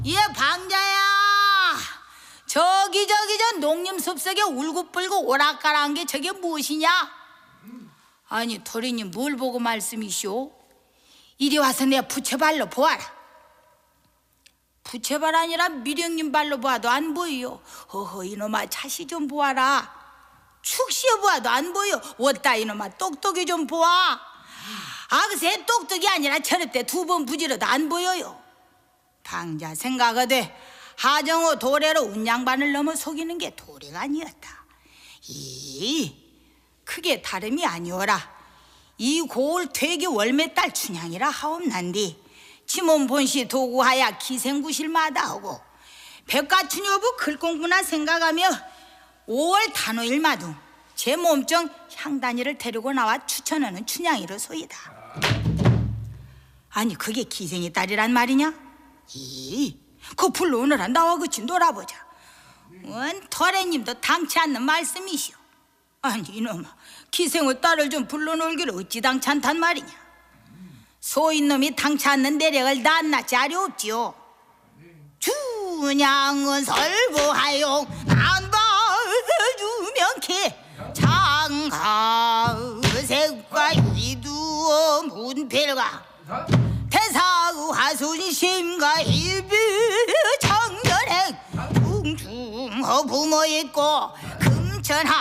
얘 방자야, 저기 저 농림숲 속에 울고불고 오락가락한 게 저게 무엇이냐? 아니 도련님 뭘 보고 말씀이시오? 이리 와서 내 부채발로 보아라. 부채발 아니라 미령님 발로 보아도 안 보여. 허허 이놈아 차시 좀 보아라. 축시어 보아도 안 보여. 왔다 이놈아 똑똑이 좀 보아. 글쎄 똑똑이 아니라 저녁때 2번 부지러도 안 보여요. 방자 생각하되 하정우 도래로 운양반을 넘어 속이는 게 도래가 아니었다. 크게 다름이 아니오라. 이 고을 퇴기 월매달 춘향이라 하옵난디 지몸 본시 도구하야 기생구실마다 하고 백과춘여부 글공부나 생각하며 5월 단오일마도 제 몸정 향단이를 데리고 나와 추천하는 춘향이로 소이다. 아니 그게 기생의 딸이란 말이냐? 그 불러오너라 나와 같이 놀아보자. 원 도련님도 당치 않는 말씀이시오. 아니 이놈아 기생의 딸을 좀 불러놀기를 어찌 당치 않단 말이냐? 소인놈이 당치 않는 내력을 낱낱이 아려옵지요. 춘향은 설부하용 안봐주면 개 장가색과 유리두어 문필과 대사의 하순심과 일비 정렬행 둥둥 부모 있고 금천하